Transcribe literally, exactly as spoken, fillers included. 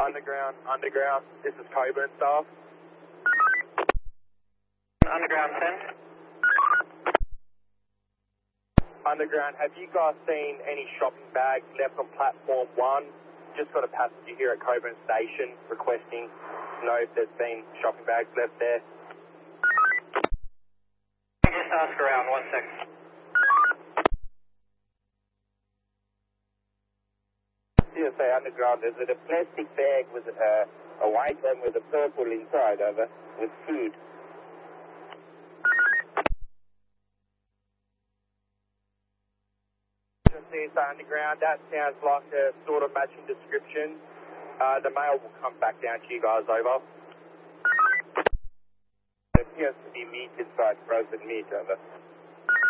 Underground, underground. This is Coburn staff. Underground ten. Underground, have you guys seen any shopping bags left on platform one? Just got a passenger here at Coburn Station requesting to know if there's been shopping bags left there. Just ask around, one second. C S A Underground, there's a plastic bag with a, a white one with a purple inside over with food. C S A Underground, that sounds like a sort of matching description. Uh, the mail will come back down to you guys over. It appears to be meat inside, frozen meat over.